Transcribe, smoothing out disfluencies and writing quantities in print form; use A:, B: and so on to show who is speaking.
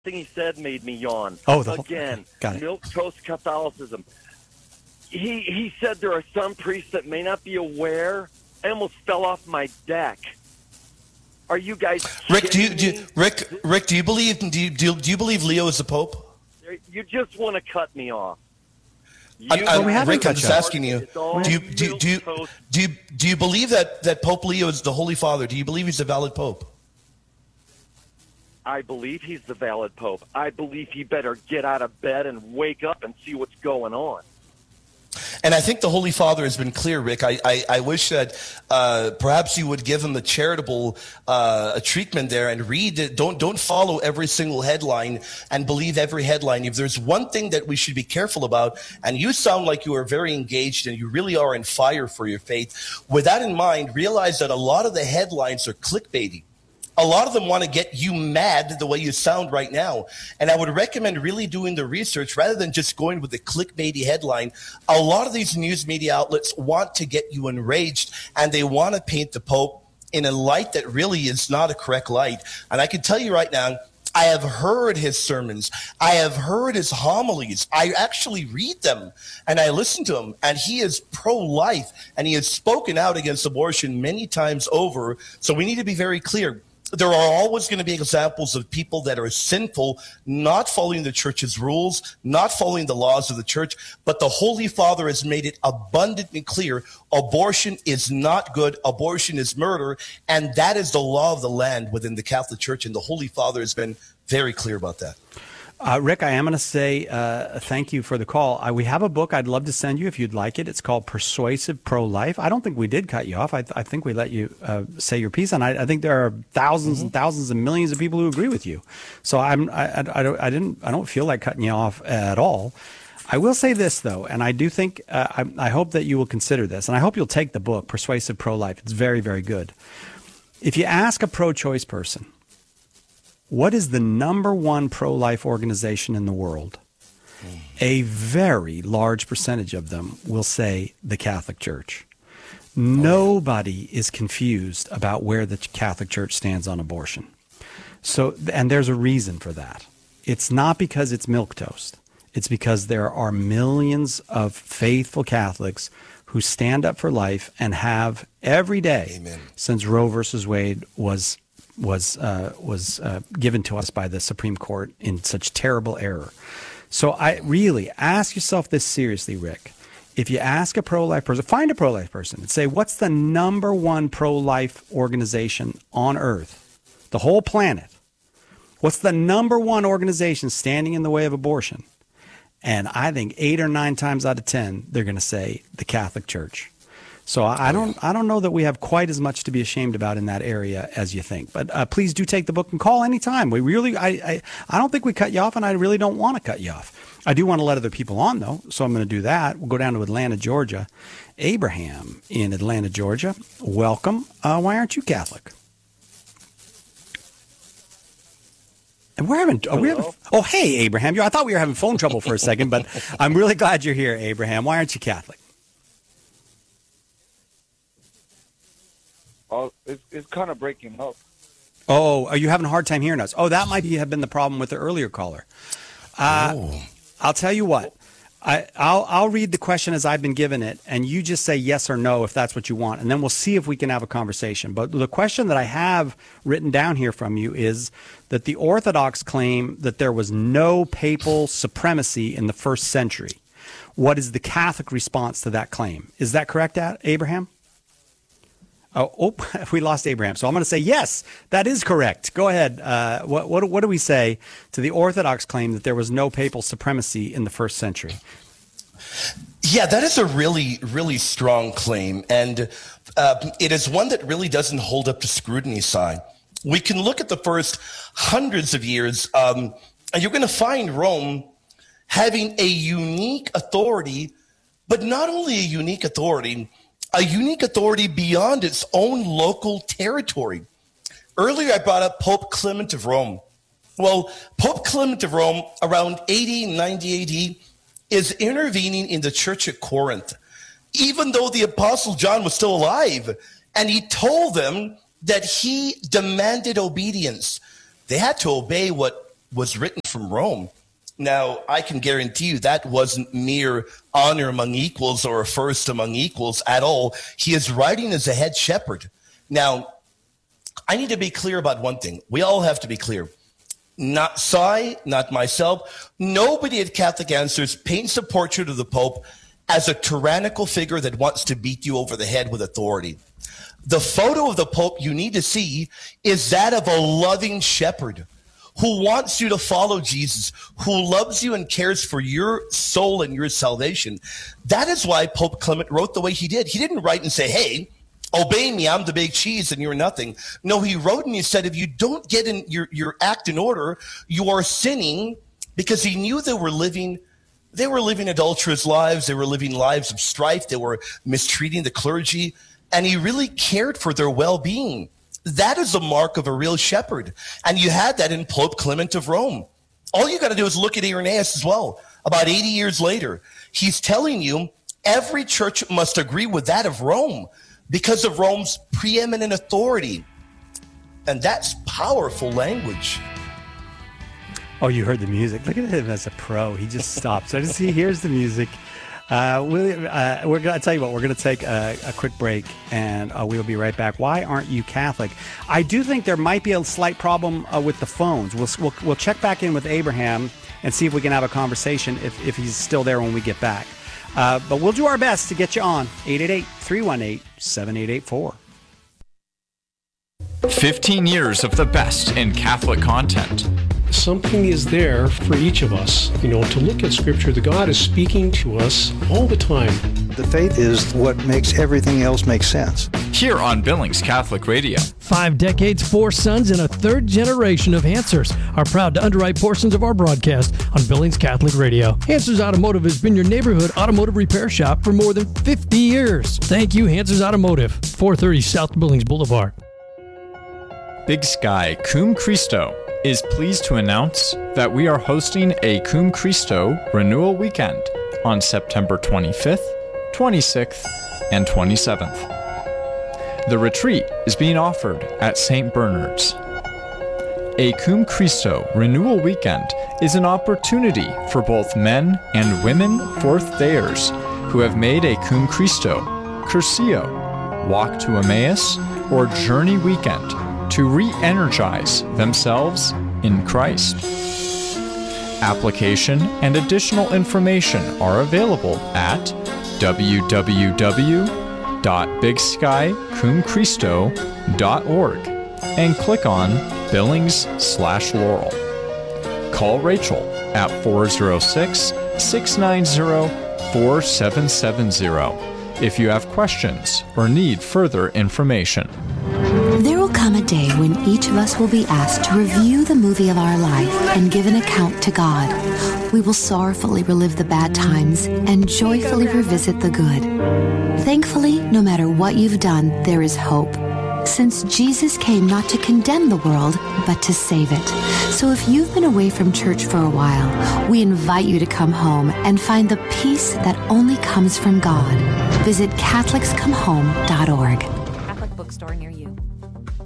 A: thing he said made me yawn.
B: Oh,
A: again,
B: got it.
A: milquetoast Catholicism. He said there are some priests that may not be aware. I almost fell off my deck. Are you guys
C: Rick?
A: Rick,
C: Do you believe Leo is the Pope?
A: You just want to cut me off.
C: Rick, I'm just asking you. Do you believe that Pope Leo is the Holy Father? Do you believe he's a valid Pope?
A: I believe he's the valid Pope. I believe he better get out of bed and wake up and see what's going on.
C: And I think the Holy Father has been clear, Rick. I wish that perhaps you would give him the charitable treatment there and read it. Don't follow every single headline and believe every headline. If there's one thing that we should be careful about, and you sound like you are very engaged and you really are on fire for your faith, with that in mind, realize that a lot of the headlines are clickbaity. A lot of them want to get you mad the way you sound right now. And I would recommend really doing the research rather than just going with the clickbaity headline. A lot of these news media outlets want to get you enraged, and they want to paint the Pope in a light that really is not a correct light. And I can tell you right now, I have heard his sermons. I have heard his homilies. I actually read them and I listen to him, and he is pro-life and he has spoken out against abortion many times over. So we need to be very clear. There are always going to be examples of people that are sinful, not following the church's rules, not following the laws of the church. But the Holy Father has made it abundantly clear abortion is not good. Abortion is murder. And that is the law of the land within the Catholic Church. And the Holy Father has been very clear about that.
B: Rick, I am going to say thank you for the call. We have a book I'd love to send you if you'd like it. It's called Persuasive Pro-Life. I don't think we did cut you off. I think we let you say your piece, and I think there are thousands and thousands and millions of people who agree with you. So I don't feel like cutting you off at all. I will say this though, and I do think I hope that you will consider this, and I hope you'll take the book Persuasive Pro-Life. It's very, very good. If you ask a pro-choice person, what is the number one pro-life organization in the world? A very large percentage of them will say the Catholic Church. Nobody is confused about where the Catholic Church stands on abortion. So, and there's a reason for that. It's not because it's milquetoast. It's because there are millions of faithful Catholics who stand up for life and have every day since Roe versus Wade was given to us by the Supreme Court in such terrible error. So I really ask yourself this seriously, Rick. If you ask a pro-life person, find a pro-life person and say, what's the number one pro-life organization on earth, the whole planet? What's the number one organization standing in the way of abortion? And I think 8 or 9 times out of 10, they're going to say the Catholic Church. So I don't know that we have quite as much to be ashamed about in that area as you think. But please do take the book and call anytime. We really, I don't think we cut you off, and I really don't want to cut you off. I do want to let other people on, though, so I'm going to do that. We'll go down to Atlanta, Georgia. Abraham in Atlanta, Georgia. Welcome. Why aren't you Catholic? And oh, hey, Abraham. I thought we were having phone trouble for a second, but I'm really glad you're here, Abraham. Why aren't you Catholic?
D: Oh, it's kind of breaking up.
B: Oh, are you having a hard time hearing us? Oh, that might have been the problem with the earlier caller. I'll tell you what. I'll read the question as I've been given it, and you just say yes or no if that's what you want, and then we'll see if we can have a conversation. But the question that I have written down here from you is that the Orthodox claim that there was no papal supremacy in the first century. What is the Catholic response to that claim? Is that correct, Abraham? Oh, we lost Abraham. So I'm going to say, yes, that is correct. Go ahead. What do we say to the Orthodox claim that there was no papal supremacy in the first century?
C: Yeah, that is a really, really strong claim. And it is one that really doesn't hold up to scrutiny, Si. We can look at the first hundreds of years, and you're going to find Rome having a unique authority, but not only a unique authority beyond its own local territory. Earlier, I brought up Pope Clement of Rome. Well, Pope Clement of Rome, around 80, 90 AD, is intervening in the church at Corinth, even though the Apostle John was still alive. And he told them that he demanded obedience. They had to obey what was written from Rome. Now, I can guarantee you that wasn't mere honor among equals or a first among equals at all. He is writing as a head shepherd. Now, I need to be clear about one thing. We all have to be clear. Not Cy, not myself. Nobody at Catholic Answers paints a portrait of the Pope as a tyrannical figure that wants to beat you over the head with authority. The photo of the Pope you need to see is that of a loving shepherd who wants you to follow Jesus, who loves you and cares for your soul and your salvation. That is why Pope Clement wrote the way he did. He didn't write and say, hey, obey me, I'm the big cheese and you're nothing. No, he wrote and he said, if you don't get in your act in order, you are sinning, because he knew they were living adulterous lives. They were living lives of strife. They were mistreating the clergy, and he really cared for their well-being. That is a mark of a real shepherd. And you had that in Pope Clement of Rome. All you got to do is look at Irenaeus as well. About 80 years later, he's telling you every church must agree with that of Rome because of Rome's preeminent authority. And that's powerful language.
B: Oh, you heard the music. Look at him as a pro. He just stops. I just see, here's the music. We're going to tell you what, we're going to take a quick break, and we'll be right back. Why aren't you Catholic? I do think there might be a slight problem with the phones. We'll check back in with Abraham and see if we can have a conversation if he's still there when we get back. But we'll do our best to get you on. 888-318-7884.
E: 15 years of the best in Catholic content.
F: Something is there for each of us, to look at Scripture. The God is speaking to us all the time.
G: The faith is what makes everything else make sense.
E: Here on Billings Catholic Radio.
H: 5 decades, 4 sons, and a third generation of Hansers are proud to underwrite portions of our broadcast on Billings Catholic Radio. Hansers Automotive has been your neighborhood automotive repair shop for more than 50 years. Thank you, Hansers Automotive, 430 South Billings Boulevard.
E: Big Sky Cum Christo is pleased to announce that we are hosting a Cum Christo Renewal Weekend on September 25th, 26th, and 27th. The retreat is being offered at St. Bernard's. A Cum Christo Renewal Weekend is an opportunity for both men and women fourth-dayers who have made a Cum Christo, Curcio, Walk to Emmaus, or Journey Weekend to re-energize themselves in Christ. Application and additional information are available at www.bigskycumchristo.org and click on Billings/Laurel. Call Rachel at 406-690-4770 if you have questions or need further information.
I: There will come a day when each of us will be asked to review the movie of our life and give an account to God. We will sorrowfully relive the bad times and joyfully revisit the good. Thankfully, no matter what you've done, there is hope, since Jesus came not to condemn the world, but to save it. So if you've been away from church for a while, we invite you to come home and find the peace that only comes from God. Visit CatholicsComeHome.org.